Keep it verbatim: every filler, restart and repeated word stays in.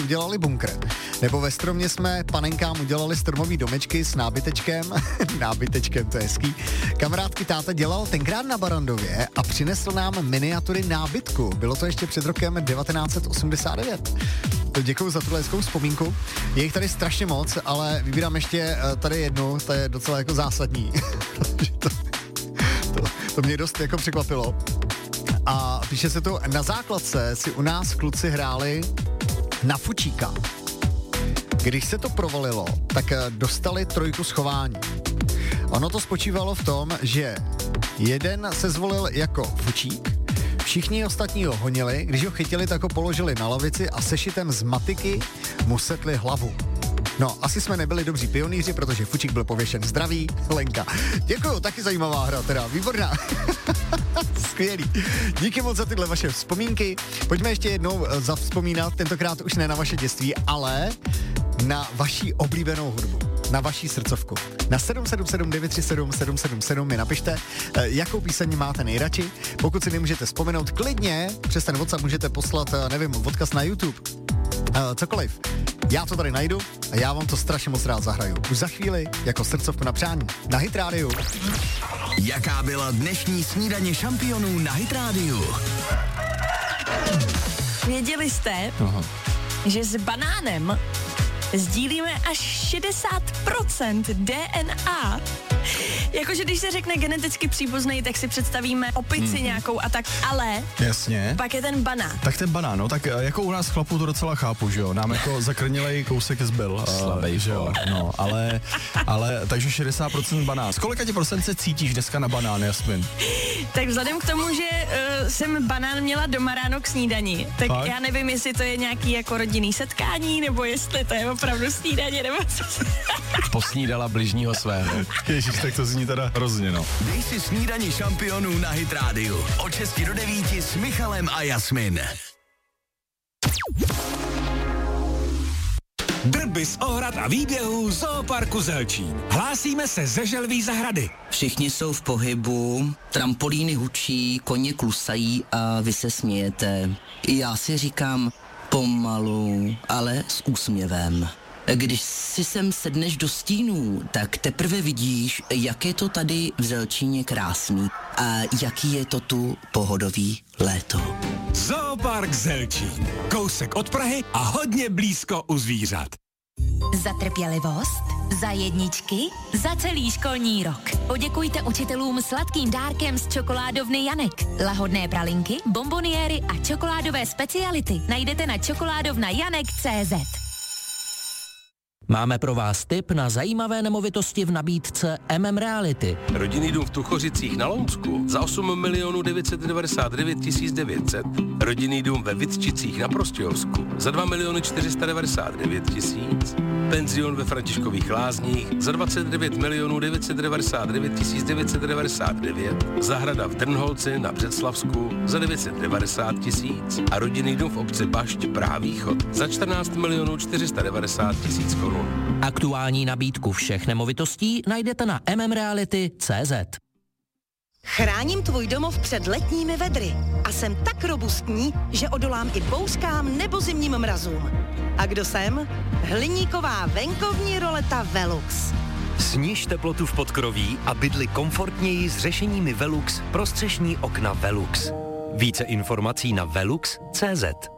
udělali bunkr. Nebo ve stromě jsme panenkám udělali stromový domečky s nábytečkem. nábytečkem, to je hezký. Kamarádky táta dělal tenkrát na Barandově a přinesl nám miniatury nábytku. Bylo to ještě před rokem devatenáct set osmdesát devět. Děkuju za tuhle hezkou vzpomínku. Je jich tady strašně moc, ale vybírám ještě tady jednu, to je docela jako zásadní. to, to, to mě dost jako překvapilo. A píše se to, na základce si u nás kluci hráli na fučíka. Když se to provalilo, tak dostali trojku schování. Ono to spočívalo v tom, že jeden se zvolil jako fučík, všichni ostatní ho honili, když ho chytili, tak ho položili na lavici a sešitem z matiky mu setli hlavu. No, asi jsme nebyli dobří pionýři, protože fučík byl pověšen. Zdraví, Lenka. Děkuju, taky zajímavá hra teda, výborná. Skvělý. Díky moc za tyhle vaše vzpomínky. Pojďme ještě jednou zavzpomínat, tentokrát už ne na vaše dětství, ale na vaši oblíbenou hudbu, na vaší srdcovku. Na sedm sedm sedm devět tři sedm sedm sedm sedm mi napište, jakou píseň máte nejradši. Pokud si nemůžete vzpomenout, klidně přes ten WhatsApp můžete poslat, nevím, odkaz na YouTube. Cokoliv. Já to tady najdu a já vám to strašně moc rád zahraju. Už za chvíli jako srdcovku na přání. Na Hit Radio. Jaká byla dnešní snídaně šampionů na Hit Radio? Věděli jste, Aha. že s banánem sdílíme až šedesát procent D N A. Jakože když se řekne geneticky příbuzný, tak si představíme opici hmm. nějakou a tak, ale jasně. Pak je ten banán. Tak ten banán, no, tak jako u nás chlapů to docela chápu, že jo, nám jako zakrnělej kousek zbyl. Slabej, že jo, no, ale, ale, takže šedesát procent banán. Z kolika ti procent se cítíš dneska na banán, Jasmin? Tak vzhledem k tomu, že uh, jsem banán měla doma ráno k snídani, tak Fakt? já nevím, jestli to je nějaký jako rodinný setkání, nebo jestli to je opravdu snídaně, nebo co. Posnídala bližního svého. Ježiš, tak to zní teda hrozně, no. Dej si snídaní šampionů na Hit Radio. Od šesti do devíti s Michalem a Jasmin. Drby z ohrad a výběhů Zooparku Zelčín. Hlásíme se ze Želví zahrady. Všichni jsou v pohybu, trampolíny hučí, koně klusají a vy se smějete. Já si říkám pomalu, ale s úsměvem. Když si sem sedneš do stínů, tak teprve vidíš, jak je to tady v Zelčíně krásný a jaký je to tu pohodový léto. Zoopark Zelčín. Kousek od Prahy a hodně blízko u zvířat. Za trpělivost, za jedničky, za celý školní rok. Poděkujte učitelům sladkým dárkem z čokoládovny Janek. Lahodné pralinky, bomboniéry a čokoládové speciality najdete na čokoládovna janek tečka cé zet. Máme pro vás tip na zajímavé nemovitosti v nabídce M M Reality. Rodinný dům v Tuchořicích na Lounsku za osm milionů devět set devadesát devět tisíc devět set. Rodinný dům ve Vitčicích na Prostějovsku za dva miliony čtyři sta devadesát devět tisíc. Penzion ve Františkových Lázních za dvacet devět milionů devět set devadesát devět tisíc devět set devadesát devět. Zahrada v Trnholci na Břeclavsku za devět set devadesát tisíc. A rodinný dům v obci Bašť Praha Východ za čtrnáct milionů čtyři sta devadesát tisíc korun. Aktuální nabídku všech nemovitostí najdete na m m reality tečka cé zet. Chráním tvůj domov před letními vedry a jsem tak robustní, že odolám i bouřkám nebo zimním mrazům. A kdo jsem? Hliníková venkovní roleta Velux. Sníž teplotu v podkroví a bydli komfortněji s řešeními Velux pro střešní okna Velux. Více informací na velux tečka cé zet.